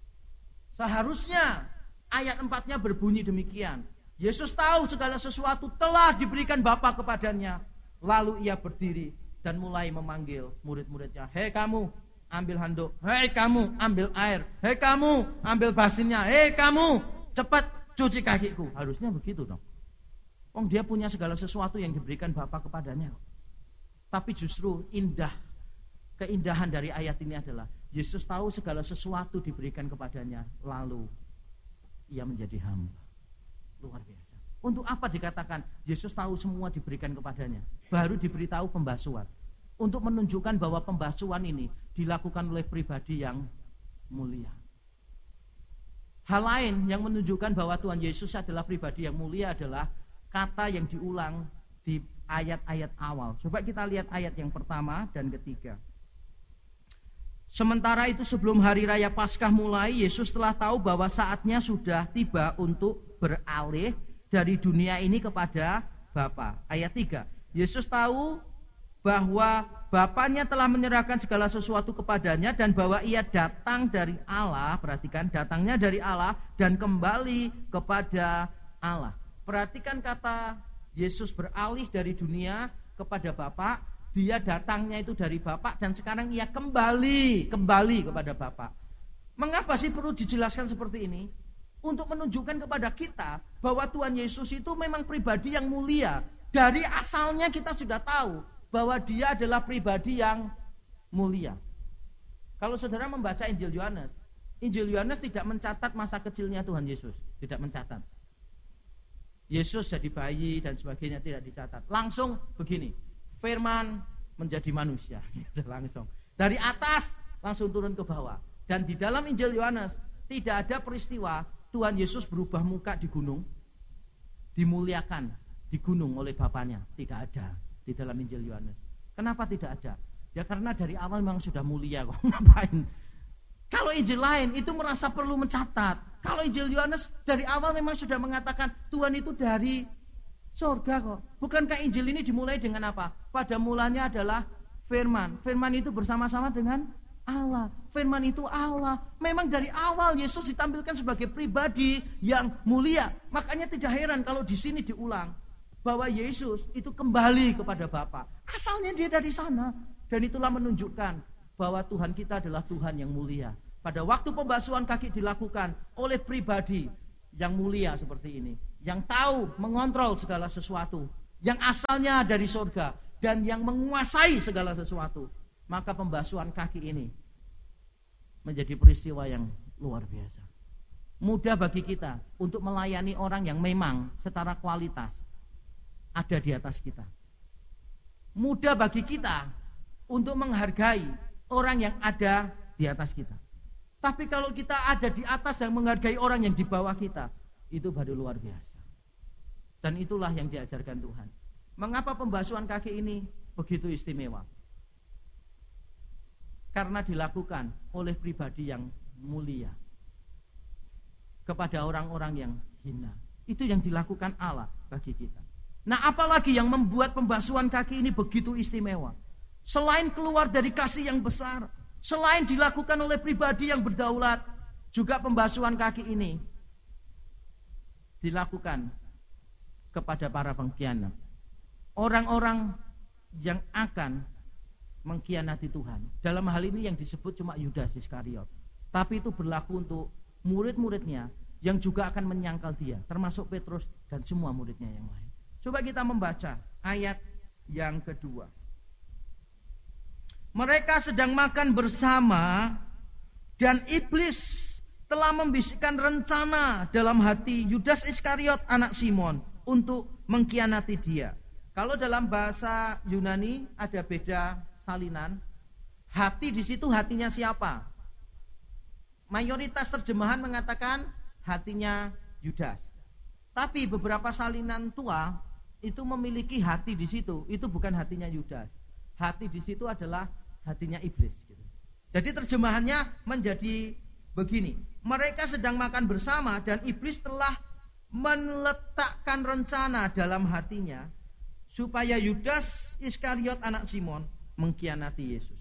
Seharusnya ayat empatnya berbunyi demikian. Yesus tahu segala sesuatu telah diberikan Bapa kepadanya. Lalu ia berdiri dan mulai memanggil murid-muridnya. Hei kamu, ambil handuk. Hei kamu, ambil air. Hei kamu, ambil basinnya. Hei kamu, cepat cuci kakiku. Harusnya begitu dong. Oh, dia punya segala sesuatu yang diberikan Bapa kepadanya. Tapi justru indah, keindahan dari ayat ini adalah Yesus tahu segala sesuatu diberikan kepadanya, lalu ia menjadi hamba. Luar biasa. Untuk apa dikatakan Yesus tahu semua diberikan kepadanya? Baru diberitahu pembasuhan. Untuk menunjukkan bahwa pembasuhan ini dilakukan oleh pribadi yang mulia. Hal lain yang menunjukkan bahwa Tuhan Yesus adalah pribadi yang mulia adalah kata yang diulang di ayat-ayat awal. Coba kita lihat ayat yang pertama dan ketiga. Sementara itu sebelum hari raya Paskah mulai, Yesus telah tahu bahwa saatnya sudah tiba untuk beralih dari dunia ini kepada Bapa. Ayat tiga. Yesus tahu bahwa Bapanya telah menyerahkan segala sesuatu kepadanya dan bahwa ia datang dari Allah. Perhatikan, datangnya dari Allah dan kembali kepada Allah. Perhatikan kata Yesus beralih dari dunia kepada Bapa, dia datangnya itu dari Bapa dan sekarang ia kembali, kembali kepada Bapa. Mengapa sih perlu dijelaskan seperti ini? Untuk menunjukkan kepada kita bahwa Tuhan Yesus itu memang pribadi yang mulia. Dari asalnya kita sudah tahu bahwa dia adalah pribadi yang mulia. Kalau saudara membaca Injil Yohanes, Injil Yohanes tidak mencatat masa kecilnya Tuhan Yesus, tidak mencatat. Yesus jadi bayi dan sebagainya tidak dicatat. Langsung begini, firman menjadi manusia, langsung dari atas langsung turun ke bawah. Dan di dalam Injil Yohanes tidak ada peristiwa Tuhan Yesus berubah muka di gunung, dimuliakan di gunung oleh Bapaknya. Tidak ada di dalam Injil Yohanes. Kenapa tidak ada? Ya karena dari awal memang sudah mulia kok. Ngapain? Kalau Injil lain itu merasa perlu mencatat. Kalau Injil Yohanes dari awal memang sudah mengatakan Tuhan itu dari surga kok. Bukankah Injil ini dimulai dengan apa? Pada mulanya adalah firman. Firman itu bersama-sama dengan Allah. Firman itu Allah. Memang dari awal Yesus ditampilkan sebagai pribadi yang mulia. Makanya tidak heran kalau di sini diulang bahwa Yesus itu kembali kepada Bapa. Asalnya dia dari sana. Dan itulah menunjukkan bahwa Tuhan kita adalah Tuhan yang mulia. Pada waktu pembasuhan kaki dilakukan oleh pribadi yang mulia seperti ini, yang tahu mengontrol segala sesuatu, yang asalnya dari surga dan yang menguasai segala sesuatu, maka pembasuhan kaki ini menjadi peristiwa yang luar biasa. Mudah bagi kita untuk melayani orang yang memang secara kualitas ada di atas kita. Mudah bagi kita untuk menghargai orang yang ada di atas kita. Tapi kalau kita ada di atas dan menghargai orang yang di bawah kita, itu baru luar biasa. Dan itulah yang diajarkan Tuhan. Mengapa pembasuhan kaki ini begitu istimewa? Karena dilakukan oleh pribadi yang mulia kepada orang-orang yang hina. Itu yang dilakukan Allah bagi kita. Nah, apalagi yang membuat pembasuhan kaki ini begitu istimewa? Selain keluar dari kasih yang besar, selain dilakukan oleh pribadi yang berdaulat, juga pembasuhan kaki ini dilakukan kepada para pengkhianat. Orang-orang yang akan mengkhianati Tuhan. Dalam hal ini yang disebut cuma Yudas Iskariot. Tapi itu berlaku untuk murid-muridnya yang juga akan menyangkal dia, termasuk Petrus dan semua muridnya yang lain. Coba kita membaca ayat yang kedua. Mereka sedang makan bersama dan iblis telah membisikkan rencana dalam hati Yudas Iskariot anak Simon untuk mengkhianati dia. Kalau dalam bahasa Yunani ada beda salinan. Hati di situ hatinya siapa? Mayoritas terjemahan mengatakan hatinya Yudas. Tapi beberapa salinan tua itu memiliki hati di situ, itu bukan hatinya Yudas. Hati di situ adalah hatinya iblis. Jadi terjemahannya menjadi begini: mereka sedang makan bersama dan iblis telah meletakkan rencana dalam hatinya supaya Yudas Iskariot anak Simon mengkhianati Yesus.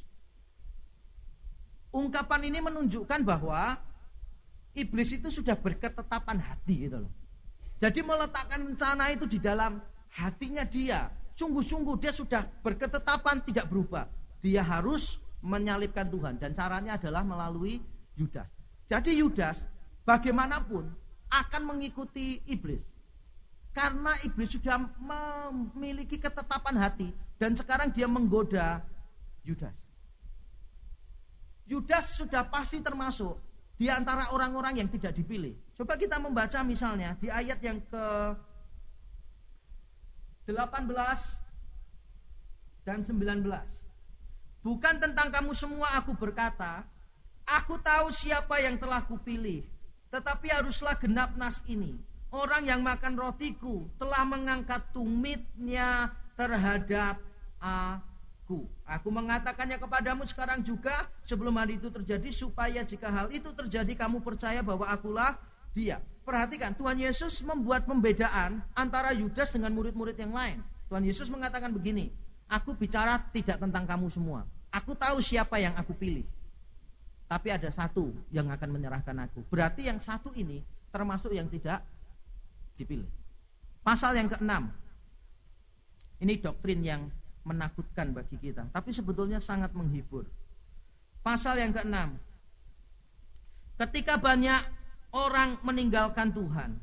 Ungkapan ini menunjukkan bahwa iblis itu sudah berketetapan hati gitu loh. Jadi meletakkan rencana itu di dalam hatinya dia. Sungguh-sungguh dia sudah berketetapan tidak berubah. Dia harus menyalibkan Tuhan dan caranya adalah melalui Yudas. Jadi Yudas bagaimanapun akan mengikuti iblis. Karena iblis sudah memiliki ketetapan hati dan sekarang dia menggoda Yudas. Yudas sudah pasti termasuk di antara orang-orang yang tidak dipilih. Coba kita membaca misalnya di ayat yang ke delapan belas dan sembilan belas. Bukan tentang kamu semua aku berkata, aku tahu siapa yang telah kupilih. Tetapi haruslah genap nas ini. Orang yang makan rotiku telah mengangkat tumitnya terhadap aku. Aku mengatakannya kepadamu sekarang juga sebelum hari itu terjadi, supaya jika hal itu terjadi kamu percaya bahwa akulah dia. Perhatikan, Tuhan Yesus membuat pembedaan antara Yudas dengan murid-murid yang lain. Tuhan Yesus mengatakan begini, aku bicara tidak tentang kamu semua. Aku tahu siapa yang aku pilih. Tapi ada satu yang akan menyerahkan aku. Berarti yang satu ini termasuk yang tidak dipilih. Pasal yang keenam. Ini doktrin yang menakutkan bagi kita, tapi sebetulnya sangat menghibur. Pasal yang keenam. Ketika banyak orang meninggalkan Tuhan,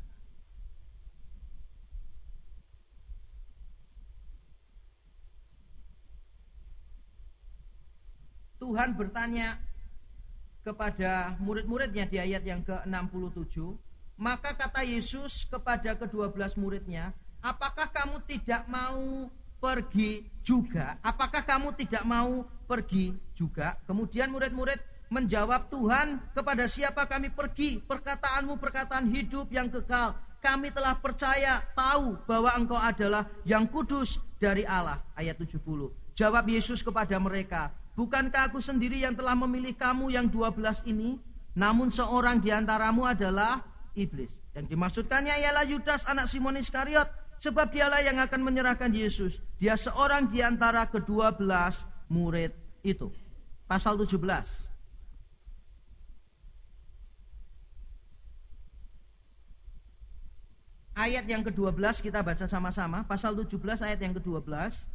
Tuhan bertanya kepada murid-muridnya di ayat yang ke enam puluh tujuh. Maka kata Yesus kepada kedua belas muridnya, apakah kamu tidak mau pergi juga? Apakah kamu tidak mau pergi juga? Kemudian murid-murid menjawab, Tuhan, kepada siapa kami pergi? Perkataanmu perkataan hidup yang kekal. Kami telah percaya, tahu bahwa engkau adalah yang kudus dari Allah. Ayat tujuh puluh. Jawab Yesus kepada mereka, bukankah aku sendiri yang telah memilih kamu yang dua belas ini? Namun seorang di antaramu adalah iblis. Yang dimaksudkannya ialah Yudas anak Simon Iskariot, sebab dialah yang akan menyerahkan Yesus. Dia seorang di antara kedua belas murid itu. Pasal tujuh belas. Ayat yang kedua belas kita baca sama-sama. Pasal tujuh belas ayat yang kedua belas.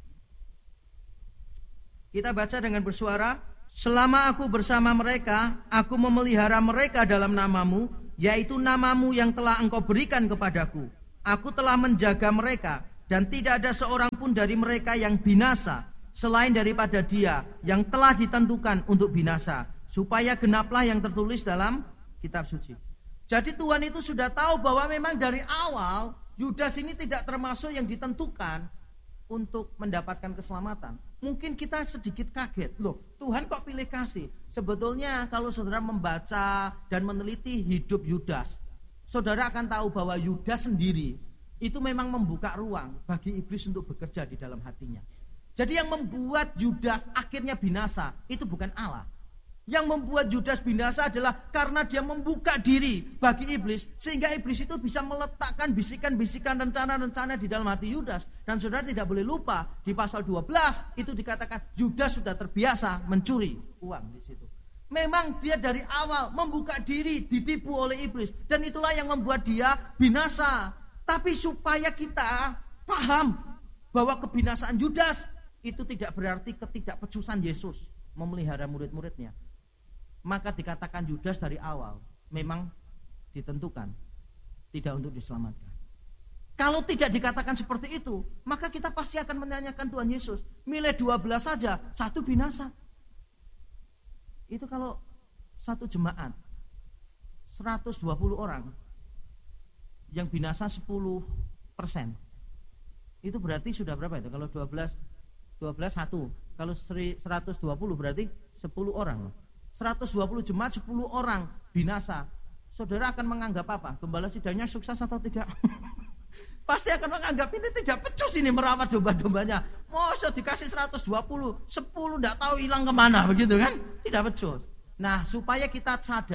Kita baca dengan bersuara, selama aku bersama mereka, aku memelihara mereka dalam namamu, yaitu namamu yang telah engkau berikan kepadaku. Aku telah menjaga mereka, dan tidak ada seorang pun dari mereka yang binasa, selain daripada dia yang telah ditentukan untuk binasa, supaya genaplah yang tertulis dalam kitab suci. Jadi Tuhan itu sudah tahu bahwa memang dari awal Yudas ini tidak termasuk yang ditentukan untuk mendapatkan keselamatan. Mungkin kita sedikit kaget, loh Tuhan kok pilih kasih? Sebetulnya kalau saudara membaca dan meneliti hidup Yudas, saudara akan tahu bahwa Yudas sendiri itu memang membuka ruang bagi iblis untuk bekerja di dalam hatinya. Jadi yang membuat Yudas akhirnya binasa itu bukan Allah. Yang membuat Yudas binasa adalah karena dia membuka diri bagi iblis, sehingga iblis itu bisa meletakkan bisikan-bisikan rencana-rencana di dalam hati Yudas. Dan saudara tidak boleh lupa di pasal dua belas itu dikatakan Yudas sudah terbiasa mencuri uang di situ. Memang dia dari awal membuka diri ditipu oleh iblis, dan itulah yang membuat dia binasa. Tapi supaya kita paham bahwa kebinasaan Yudas itu tidak berarti ketidakpecusan Yesus memelihara murid-muridnya. Maka dikatakan Yudas dari awal memang ditentukan tidak untuk diselamatkan. Kalau tidak dikatakan seperti itu, maka kita pasti akan menanyakan Tuhan Yesus, milih dua belas saja, satu binasa. Itu kalau satu jemaat seratus dua puluh orang yang binasa sepuluh persen. Itu berarti sudah berapa itu? Kalau dua belas dua belas satu. Kalau seratus dua puluh berarti sepuluh orang. seratus dua puluh jemaat sepuluh orang binasa. Saudara akan menganggap apa? Gembala sidangnya sukses atau tidak? Pasti akan menganggap ini tidak becus ini merawat domba-dombanya. Masa dikasih seratus dua puluh, sepuluh enggak tahu hilang kemana begitu kan? Tidak becus. Nah, supaya kita sadar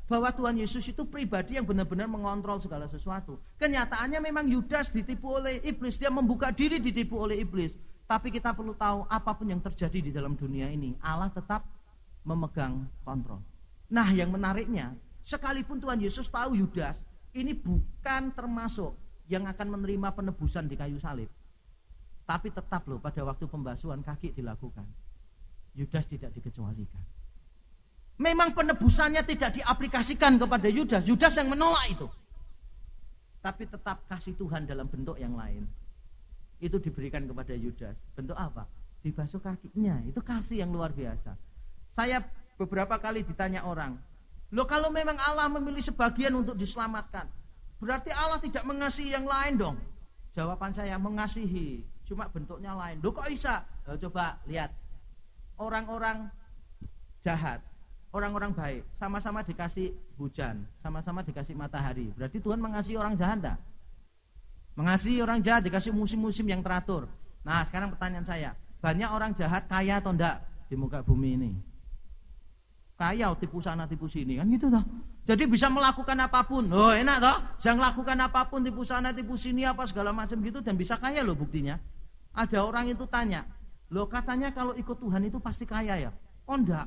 bahwa Tuhan Yesus itu pribadi yang benar-benar mengontrol segala sesuatu. Kenyataannya memang Yudas ditipu oleh iblis, dia membuka diri ditipu oleh iblis. Tapi kita perlu tahu apapun yang terjadi di dalam dunia ini, Allah tetap memegang kontrol. Nah, yang menariknya, sekalipun Tuhan Yesus tahu Yudas ini bukan termasuk yang akan menerima penebusan di kayu salib, tapi tetap loh pada waktu pembasuhan kaki dilakukan, Yudas tidak dikecualikan. Memang penebusannya tidak diaplikasikan kepada Yudas, Yudas yang menolak itu. Tapi tetap kasih Tuhan dalam bentuk yang lain itu diberikan kepada Yudas. Bentuk apa? Dibasuh kakinya. Itu kasih yang luar biasa. Saya beberapa kali ditanya orang, loh kalau memang Allah memilih sebagian untuk diselamatkan, berarti Allah tidak mengasihi yang lain dong? Jawaban saya, mengasihi, cuma bentuknya lain. Loh kok bisa? Loh, coba lihat, orang-orang jahat, orang-orang baik, sama-sama dikasih hujan, sama-sama dikasih matahari. Berarti Tuhan mengasihi orang jahat enggak? Mengasihi orang jahat, dikasih musim-musim yang teratur. Nah, sekarang pertanyaan saya, banyak orang jahat kaya atau enggak di muka bumi ini? Kaya, tipu sana, tipu sini, kan gitu toh. Jadi bisa melakukan apapun. Oh, enak toh? Bisa melakukan apapun, tipu sana, tipu sini, apa segala macam gitu, dan bisa kaya loh buktinya. Ada orang itu tanya, loh katanya kalau ikut Tuhan itu pasti kaya ya? Oh enggak.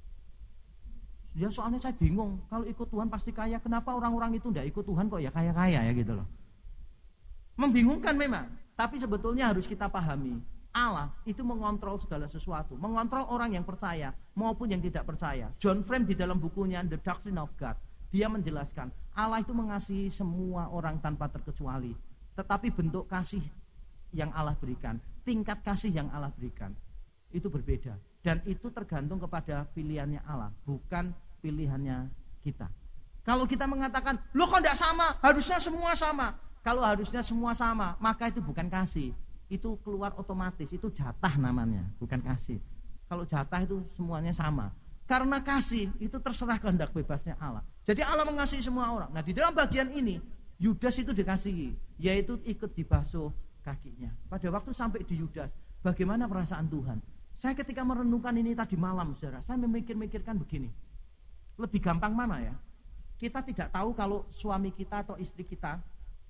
Ya soalnya saya bingung, kalau ikut Tuhan pasti kaya, kenapa orang-orang itu enggak ikut Tuhan kok ya kaya-kaya ya gitu loh. Membingungkan memang, tapi sebetulnya harus kita pahami, Allah itu mengontrol segala sesuatu, mengontrol orang yang percaya maupun yang tidak percaya. John Frame di dalam bukunya The Doctrine of God, dia menjelaskan Allah itu mengasihi semua orang tanpa terkecuali, tetapi bentuk kasih yang Allah berikan, tingkat kasih yang Allah berikan itu berbeda, dan itu tergantung kepada pilihannya Allah, bukan pilihannya kita. Kalau kita mengatakan, loh kok enggak sama, harusnya semua sama. Kalau harusnya semua sama, maka itu bukan kasih, itu keluar otomatis, itu jatah namanya, bukan kasih. Kalau jatah itu semuanya sama. Karena kasih itu terserah kehendak bebasnya Allah. Jadi Allah mengasihi semua orang. Nah, di dalam bagian ini Yudas itu dikasihi, yaitu ikut dibasuh kakinya. Pada waktu sampai di Yudas, bagaimana perasaan Tuhan? Saya ketika merenungkan ini tadi malam, saudara, saya memikir-mikirkan begini. Lebih gampang mana ya? Kita tidak tahu kalau suami kita atau istri kita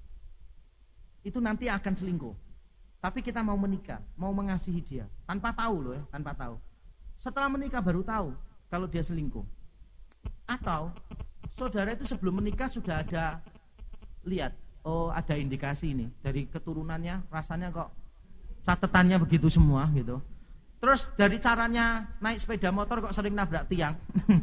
itu nanti akan selingkuh. Tapi kita mau menikah, mau mengasihi dia, tanpa tahu loh ya, tanpa tahu. Setelah menikah baru tahu kalau dia selingkuh. Atau saudara itu sebelum menikah sudah ada lihat, oh ada indikasi ini dari keturunannya, rasanya kok catatannya begitu semua gitu. Terus dari caranya naik sepeda motor kok sering nabrak tiang.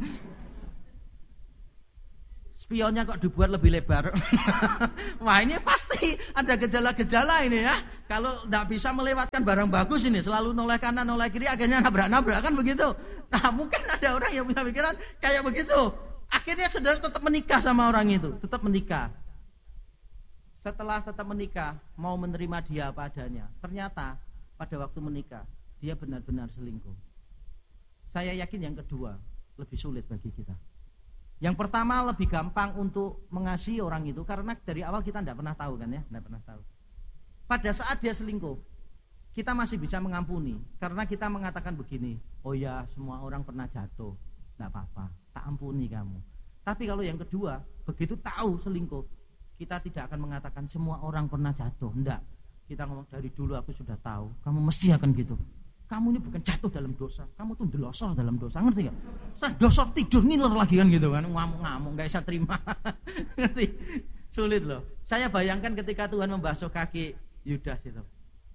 Spionnya kok dibuat lebih lebar. Wah, ini pasti ada gejala-gejala ini ya. Kalau tidak bisa melewatkan barang bagus ini, selalu noleh kanan, noleh kiri, akhirnya nabrak-nabrak kan begitu. Nah, mungkin ada orang yang punya pikiran kayak begitu. Akhirnya saudara tetap menikah sama orang itu, tetap menikah. Setelah tetap menikah, mau menerima dia apa adanya. Ternyata pada waktu menikah, dia benar-benar selingkuh. Saya yakin yang kedua lebih sulit bagi kita. Yang pertama lebih gampang untuk mengasihi orang itu karena dari awal kita tidak pernah tahu kan ya, tidak pernah tahu. Pada saat dia selingkuh, kita masih bisa mengampuni karena kita mengatakan begini, oh ya semua orang pernah jatuh, tidak apa-apa, tak ampuni kamu. Tapi kalau yang kedua, begitu tahu selingkuh, kita tidak akan mengatakan semua orang pernah jatuh, tidak. Kita ngomong dari dulu aku sudah tahu, kamu mesti akan gitu. Kamu ini bukan jatuh dalam dosa, kamu tuh delosor dalam dosa, ngerti gak? Saya dosor tidur ngiler lagi kan gitu kan, ngamuk-ngamuk, gak bisa terima. Ngerti? Sulit loh. Saya bayangkan ketika Tuhan membasuh kaki Yudas itu.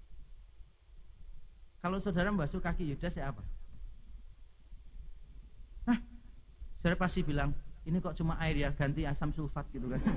Kalau saudara membasuh kaki Yudas ya apa? Hah? Saudara pasti bilang, ini kok cuma air ya, ganti asam sulfat gitu kan.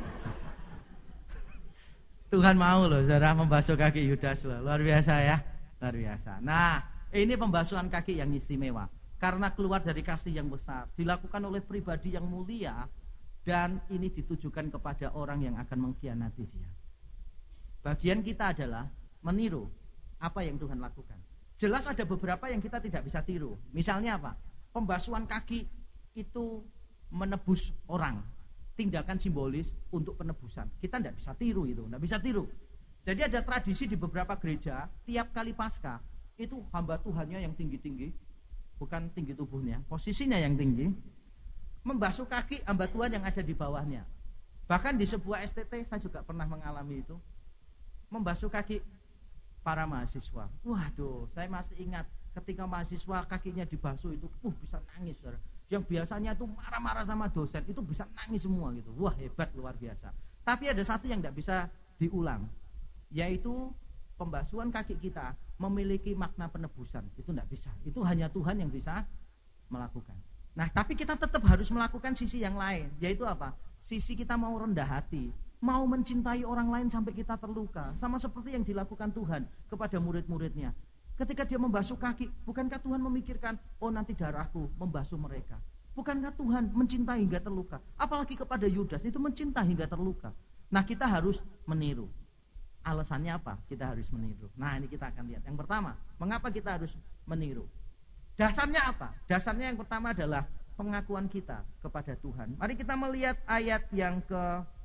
Tuhan mau loh saudara membasuh kaki Yudas loh, luar biasa ya, luar biasa. Nah, ini pembasuhan kaki yang istimewa karena keluar dari kasih yang besar, dilakukan oleh pribadi yang mulia, dan ini ditujukan kepada orang yang akan mengkhianati dia. Bagian kita adalah meniru apa yang Tuhan lakukan. Jelas ada beberapa yang kita tidak bisa tiru. Misalnya apa? Pembasuhan kaki itu menebus orang, tindakan simbolis untuk penebusan. Kita tidak bisa tiru itu, tidak bisa tiru. Jadi ada tradisi di beberapa gereja, tiap kali Paskah itu hamba Tuhannya yang tinggi-tinggi, bukan tinggi tubuhnya, posisinya yang tinggi, membasuh kaki hamba Tuhan yang ada di bawahnya. Bahkan di sebuah S T T saya juga pernah mengalami itu, membasuh kaki para mahasiswa. Waduh, saya masih ingat ketika mahasiswa kakinya dibasuh itu, uh bisa nangis, saudara. Yang biasanya tuh marah-marah sama dosen itu bisa nangis semua gitu. Wah, hebat, luar biasa. Tapi ada satu yang tidak bisa diulang, yaitu pembasuhan kaki kita memiliki makna penebusan. Itu tidak bisa. Itu hanya Tuhan yang bisa melakukan. Nah, tapi kita tetap harus melakukan sisi yang lain, yaitu apa? Sisi kita mau rendah hati, mau mencintai orang lain sampai kita terluka, sama seperti yang dilakukan Tuhan kepada murid-muridnya. Ketika dia membasuh kaki, bukankah Tuhan memikirkan, oh nanti darahku membasuh mereka? Bukankah Tuhan mencintai hingga terluka? Apalagi kepada Yudas, itu mencintai hingga terluka. Nah, kita harus meniru. Alasannya apa? Kita harus meniru. Nah, ini kita akan lihat. Yang pertama, mengapa kita harus meniru? Dasarnya apa? Dasarnya yang pertama adalah pengakuan kita kepada Tuhan. Mari kita melihat ayat yang ke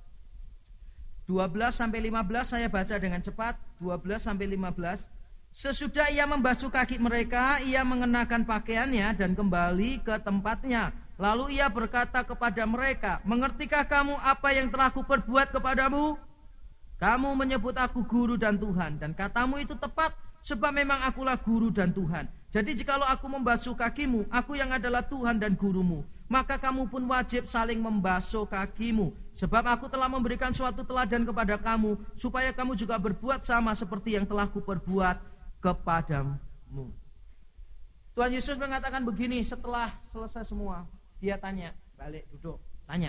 dua belas sampai lima belas, saya baca dengan cepat. dua belas sampai lima belas. Sesudah ia membasuh kaki mereka, ia mengenakan pakaiannya dan kembali ke tempatnya. Lalu ia berkata kepada mereka, mengertikah kamu apa yang telah kuperbuat kepadamu? Kamu menyebut aku guru dan Tuhan, dan katamu itu tepat, sebab memang akulah guru dan Tuhan. Jadi jikalau aku membasuh kakimu, aku yang adalah Tuhan dan gurumu, maka kamu pun wajib saling membasuh kakimu. Sebab aku telah memberikan suatu teladan kepada kamu, supaya kamu juga berbuat sama seperti yang telah kuperbuat kepadamu. Tuhan Yesus mengatakan begini setelah selesai semua. Dia tanya, balik duduk, tanya,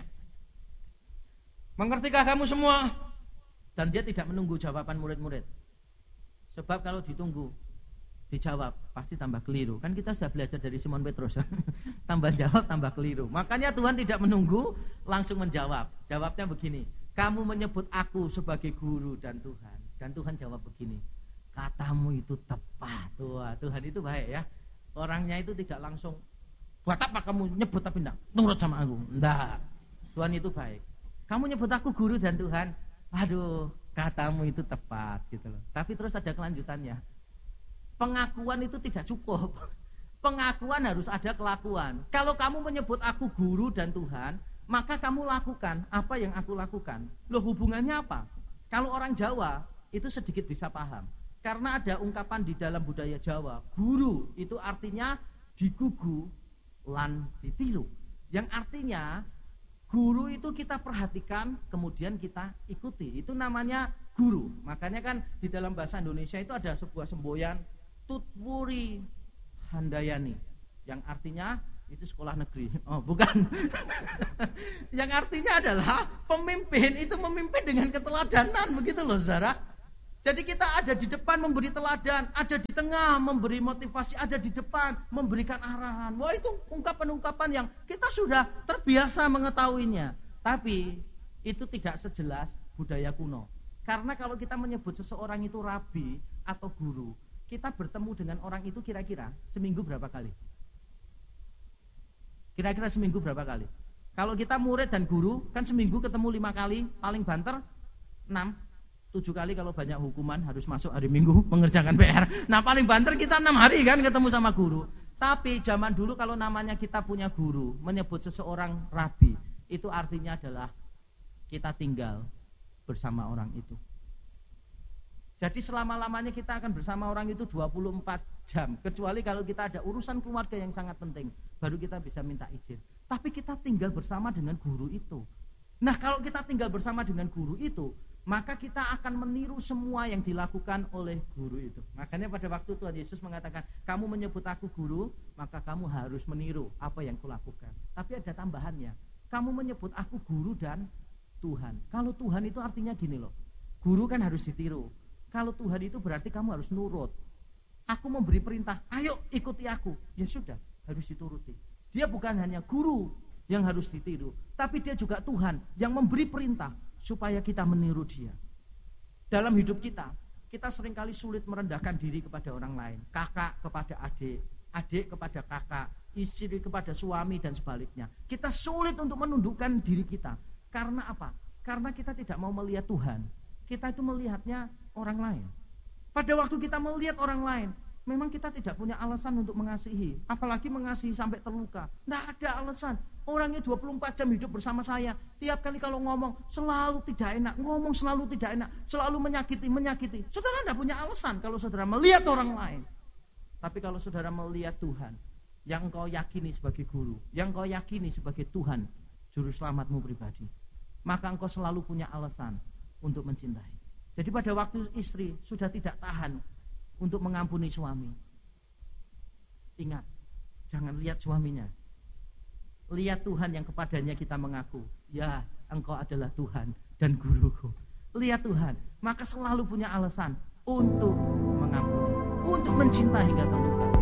mengertikah kamu semua? Dan dia tidak menunggu jawaban murid-murid. Sebab kalau ditunggu, dijawab, pasti tambah keliru. Kan kita sudah belajar dari Simon Petrus. Tambah jawab, tambah keliru. Makanya Tuhan tidak menunggu, langsung menjawab. Jawabnya begini, kamu menyebut aku sebagai guru dan Tuhan. Dan Tuhan jawab begini, katamu itu tepat. Wah, Tuhan itu baik ya. Orangnya itu tidak langsung, buat apa kamu nyebut tapi enggak nurut sama aku. Enggak. Tuhan itu baik. Kamu nyebut aku guru dan Tuhan. Aduh, katamu itu tepat gitu loh. Tapi terus ada kelanjutannya. Pengakuan itu tidak cukup. Pengakuan harus ada kelakuan. Kalau kamu menyebut aku guru dan Tuhan, maka kamu lakukan apa yang aku lakukan. Loh, hubungannya apa? Kalau orang Jawa itu sedikit bisa paham. Karena ada ungkapan di dalam budaya Jawa, guru itu artinya digugu lan ditiru. Yang artinya guru itu kita perhatikan, kemudian kita ikuti. Itu namanya guru. Makanya kan di dalam bahasa Indonesia itu ada sebuah semboyan Tutwuri Handayani, yang artinya itu sekolah negeri. Oh, bukan. Yang artinya adalah pemimpin itu memimpin dengan keteladanan, begitu loh, saudara. Jadi kita ada di depan memberi teladan, ada di tengah memberi motivasi, ada di depan memberikan arahan. Wah, itu ungkapan-ungkapan yang kita sudah terbiasa mengetahuinya. Tapi itu tidak sejelas budaya kuno. Karena kalau kita menyebut seseorang itu rabi atau guru, kita bertemu dengan orang itu kira-kira seminggu berapa kali? Kira-kira seminggu berapa kali? Kalau kita murid dan guru, kan seminggu ketemu lima kali, paling banter enam. Tujuh kali kalau banyak hukuman harus masuk hari Minggu mengerjakan P R. Nah, paling banter kita enam hari kan ketemu sama guru. Tapi zaman dulu kalau namanya kita punya guru, menyebut seseorang rabi, itu artinya adalah kita tinggal bersama orang itu. Jadi selama-lamanya kita akan bersama orang itu dua puluh empat jam. Kecuali kalau kita ada urusan keluarga yang sangat penting, baru kita bisa minta izin. Tapi kita tinggal bersama dengan guru itu. Nah, kalau kita tinggal bersama dengan guru itu, maka kita akan meniru semua yang dilakukan oleh guru itu. Makanya pada waktu Tuhan Yesus mengatakan, kamu menyebut aku guru, maka kamu harus meniru apa yang kulakukan. Tapi ada tambahannya, kamu menyebut aku guru dan Tuhan. Kalau Tuhan itu artinya gini loh, guru kan harus ditiru. Kalau Tuhan itu berarti kamu harus nurut. Aku memberi perintah, ayo ikuti aku. Ya sudah, harus dituruti. Dia bukan hanya guru yang harus ditiru, tapi dia juga Tuhan yang memberi perintah supaya kita meniru dia. Dalam hidup kita, kita seringkali sulit merendahkan diri kepada orang lain. Kakak kepada adik, adik kepada kakak, istri kepada suami dan sebaliknya. Kita sulit untuk menundukkan diri kita. Karena apa? Karena kita tidak mau melihat Tuhan. Kita itu melihatnya orang lain. Pada waktu kita melihat orang lain, memang kita tidak punya alasan untuk mengasihi. Apalagi mengasihi sampai terluka. Tidak ada alasan. Orangnya dua puluh empat jam hidup bersama saya. Tiap kali kalau ngomong selalu tidak enak, ngomong selalu tidak enak, selalu menyakiti, menyakiti. Saudara tidak punya alasan kalau saudara melihat orang lain. Tapi kalau saudara melihat Tuhan, yang engkau yakini sebagai guru, yang engkau yakini sebagai Tuhan, juru selamatmu pribadi, maka engkau selalu punya alasan untuk mencintai. Jadi pada waktu istri sudah tidak tahan untuk mengampuni suami, ingat, jangan lihat suaminya, lihat Tuhan yang kepadanya kita mengaku, ya engkau adalah Tuhan dan guruku. Lihat Tuhan, maka selalu punya alasan untuk mengampuni, untuk mencintai hingga terluka.